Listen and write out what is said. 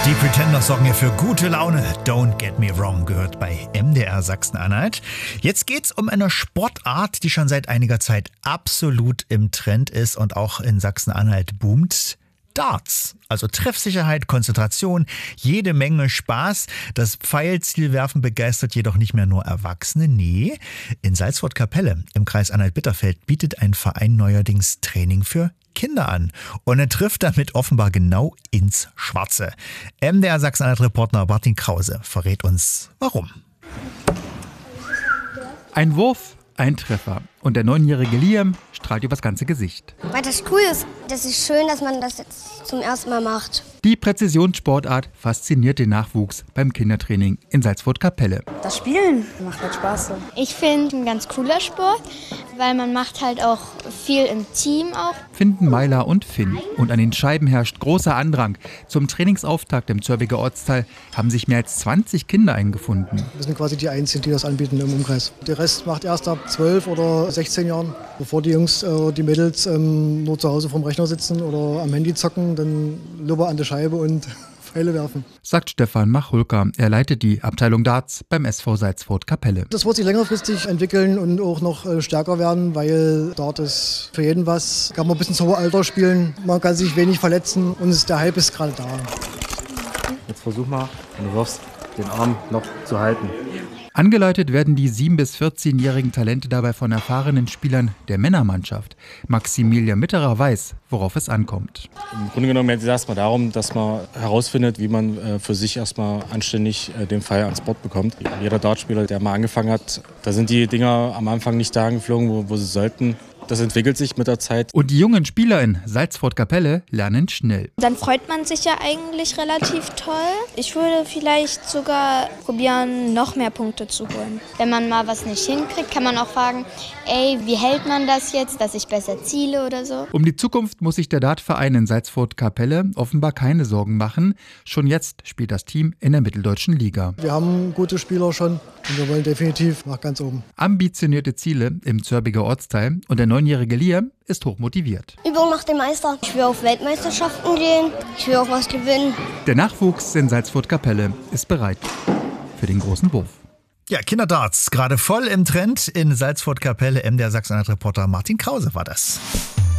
Die Pretenders sorgen ja für gute Laune. Don't get me wrong gehört bei MDR Sachsen-Anhalt. Jetzt geht's um eine Sportart, die schon seit einiger Zeit absolut im Trend ist und auch in Sachsen-Anhalt boomt. Darts. Also Treffsicherheit, Konzentration, jede Menge Spaß. Das Pfeilzielwerfen begeistert jedoch nicht mehr nur Erwachsene. Nee, in Salzburg-Kapelle im Kreis Anhalt-Bitterfeld bietet ein Verein neuerdings Training für Kinder an. Und er trifft damit offenbar genau ins Schwarze. MDR Sachsen-Anhalt-Reporter Martin Krause verrät uns, warum. Ein Wurf, ein Treffer. Und der 9-jährige Liam strahlt übers ganze Gesicht. Weil das cool ist. Das ist schön, dass man das jetzt zum ersten Mal macht. Die Präzisionssportart fasziniert den Nachwuchs beim Kindertraining in Salzburg-Kapelle. Das Spielen macht halt Spaß. Ich finde ein ganz cooler Sport, weil man macht halt auch viel im Team auch. Finden Myla und Finn. Und an den Scheiben herrscht großer Andrang. Zum Trainingsauftakt im Zörbiger Ortsteil haben sich mehr als 20 Kinder eingefunden. Wir sind quasi die Einzigen, die das anbieten im Umkreis. Der Rest macht erst ab 12 oder 16 Jahren, bevor die Jungs, die Mädels nur zu Hause vorm Rechner sitzen oder am Handy zocken, dann lieber an die Scheibe und Pfeile werfen. Sagt Stefan Machulka. Er leitet die Abteilung Darts beim SV Salzburg-Kapelle. Das wird sich längerfristig entwickeln und auch noch stärker werden, weil Dart ist für jeden was. Kann man bis ins hohe Alter spielen, man kann sich wenig verletzen und der Hype ist gerade da. Jetzt versuch mal, wenn du wirfst, den Arm noch zu halten. Angeleitet werden die 7- bis 14-jährigen Talente dabei von erfahrenen Spielern der Männermannschaft. Maximilian Mitterer weiß, worauf es ankommt. Im Grunde genommen geht es erstmal darum, dass man herausfindet, wie man für sich erstmal anständig den Pfeil ans Board bekommt. Jeder Dartspieler, der mal angefangen hat, da sind die Dinger am Anfang nicht da angeflogen, wo sie sollten. Das entwickelt sich mit der Zeit. Und die jungen Spieler in Salzburg-Kapelle lernen schnell. Dann freut man sich ja eigentlich relativ toll. Ich würde vielleicht sogar probieren, noch mehr Punkte zu holen. Wenn man mal was nicht hinkriegt, kann man auch fragen, ey, wie hält man das jetzt, dass ich besser ziele oder so. Um die Zukunft muss sich der Dartverein in Salzburg-Kapelle offenbar keine Sorgen machen. Schon jetzt spielt das Team in der Mitteldeutschen Liga. Wir haben gute Spieler schon und wir wollen definitiv nach ganz oben. Ambitionierte Ziele im Zörbiger Ortsteil und der 9-jährige Liam ist hochmotiviert. Übung macht den Meister. Ich will auf Weltmeisterschaften gehen. Ich will auch was gewinnen. Der Nachwuchs in Salzburg-Kapelle ist bereit für den großen Wurf. Ja, Kinderdarts, gerade voll im Trend in Salzburg-Kapelle. MDR Sachsen-Anhalt-Reporter Martin Krause war das.